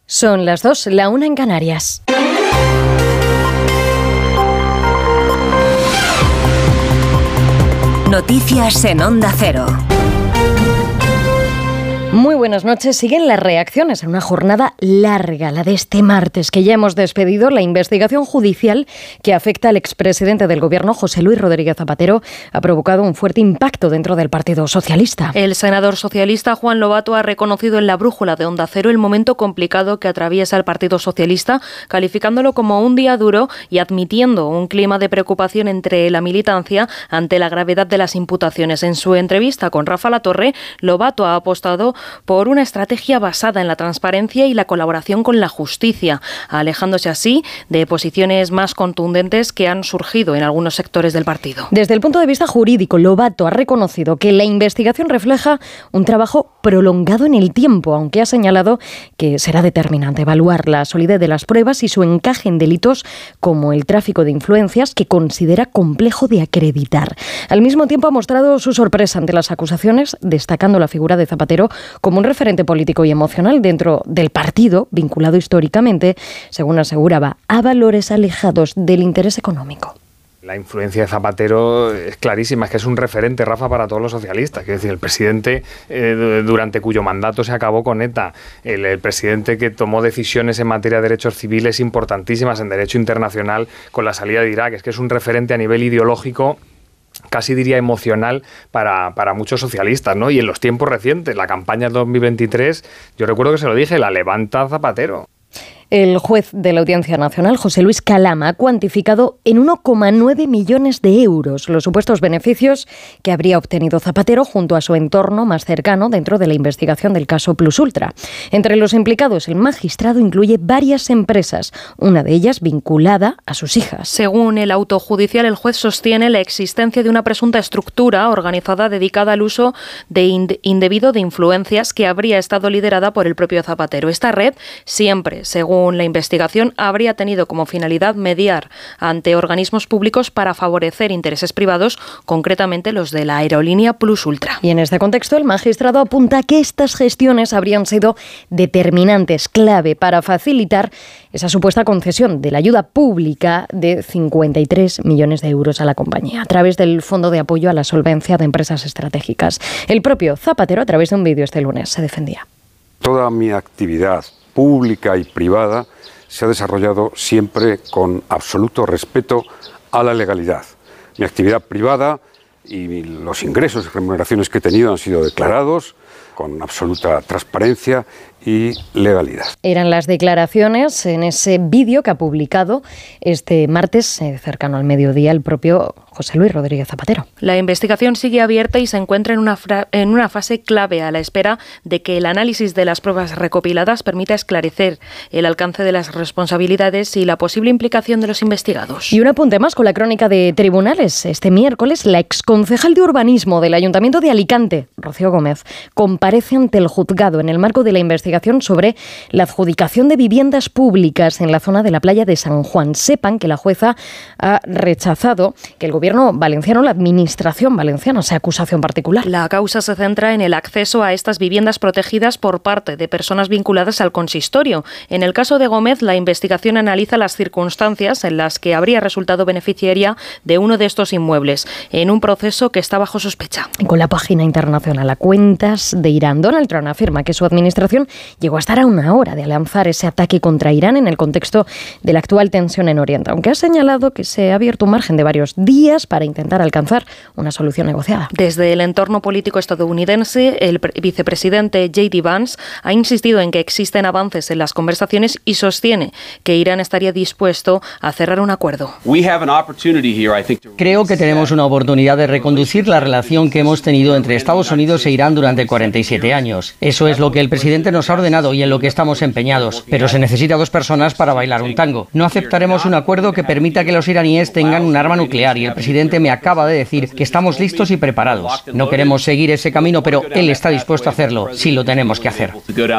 Son las 2, la 1 en Canarias. Noticias en Onda Cero. Muy buenas noches. Siguen las reacciones en una jornada larga, la de este martes, que ya hemos despedido. La investigación judicial que afecta al expresidente del Gobierno, José Luis Rodríguez Zapatero, ha provocado un fuerte impacto dentro del Partido Socialista. El senador socialista Juan Lobato ha reconocido en la brújula de Onda Cero el momento complicado que atraviesa el Partido Socialista, calificándolo como un día duro y admitiendo un clima de preocupación entre la militancia ante la gravedad de las imputaciones. En su entrevista con Rafa Latorre, Lobato ha apostado por una estrategia basada en la transparencia y la colaboración con la justicia, alejándose así de posiciones más contundentes que han surgido en algunos sectores del partido. Desde el punto de vista jurídico, Lobato ha reconocido que la investigación refleja un trabajo prolongado en el tiempo, aunque ha señalado que será determinante evaluar la solidez de las pruebas y su encaje en delitos como el tráfico de influencias, que considera complejo de acreditar. Al mismo tiempo ha mostrado su sorpresa ante las acusaciones, destacando la figura de Zapatero como un referente político y emocional dentro del partido, vinculado históricamente, según aseguraba, a valores alejados del interés económico. La influencia de Zapatero es clarísima, es que es un referente, Rafa, para todos los socialistas. Quiero decir, el presidente durante cuyo mandato se acabó con ETA, el presidente que tomó decisiones en materia de derechos civiles importantísimas en derecho internacional con la salida de Irak, es que es un referente a nivel ideológico, casi diría emocional para muchos socialistas, ¿no? Y en los tiempos recientes, la campaña 2023, yo recuerdo que se lo dije, la levanta Zapatero. El juez de la Audiencia Nacional, José Luis Calama, ha cuantificado en 1,9 millones de euros los supuestos beneficios que habría obtenido Zapatero junto a su entorno más cercano dentro de la investigación del caso Plus Ultra. Entre los implicados, el magistrado incluye varias empresas, una de ellas vinculada a sus hijas. Según el auto judicial, el juez sostiene la existencia de una presunta estructura organizada dedicada al uso de indebido de influencias que habría estado liderada por el propio Zapatero. Esta red siempre, según la investigación, habría tenido como finalidad mediar ante organismos públicos para favorecer intereses privados, concretamente los de la aerolínea Plus Ultra. Y en este contexto, el magistrado apunta que estas gestiones habrían sido determinantes, clave para facilitar esa supuesta concesión de la ayuda pública de 53 millones de euros a la compañía, a través del Fondo de Apoyo a la Solvencia de Empresas Estratégicas. El propio Zapatero, a través de un vídeo este lunes, se defendía. Toda mi actividad pública y privada se ha desarrollado siempre con absoluto respeto a la legalidad. Mi actividad privada y los ingresos y remuneraciones que he tenido han sido declarados con absoluta transparencia y legalidad. Eran las declaraciones en ese vídeo que ha publicado este martes, cercano al mediodía, el propio José Luis Rodríguez Zapatero. La investigación sigue abierta y se encuentra en una fase clave, a la espera de que el análisis de las pruebas recopiladas permita esclarecer el alcance de las responsabilidades y la posible implicación de los investigados. Y un apunte más con la crónica de tribunales. Este miércoles, la exconcejal de urbanismo del Ayuntamiento de Alicante, Rocío Gómez, comparece ante el juzgado en el marco de la investigación sobre la adjudicación de viviendas públicas en la zona de la playa de San Juan. Sepan que la jueza ha rechazado que el gobierno valenciano, la administración valenciana, sea acusación particular. La causa se centra en el acceso a estas viviendas protegidas por parte de personas vinculadas al consistorio. En el caso de Gómez, la investigación analiza las circunstancias en las que habría resultado beneficiaria de uno de estos inmuebles, en un proceso que está bajo sospecha. Con la página internacional a cuentas de Irán, Donald Trump afirma que su administración llegó a estar a una hora de lanzar ese ataque contra Irán en el contexto de la actual tensión en Oriente, aunque ha señalado que se ha abierto un margen de varios días para intentar alcanzar una solución negociada. Desde el entorno político estadounidense, el vicepresidente J.D. Vance ha insistido en que existen avances en las conversaciones y sostiene que Irán estaría dispuesto a cerrar un acuerdo. Creo que tenemos una oportunidad de reconducir la relación que hemos tenido entre Estados Unidos e Irán durante 47 años. Eso es lo que el presidente nos ha ordenado y en lo que estamos empeñados. Pero se necesita 2 personas para bailar un tango. No aceptaremos un acuerdo que permita que los iraníes tengan un arma nuclear y el presidente me acaba de decir que estamos listos y preparados. No queremos seguir ese camino, pero él está dispuesto a hacerlo si lo tenemos que hacer.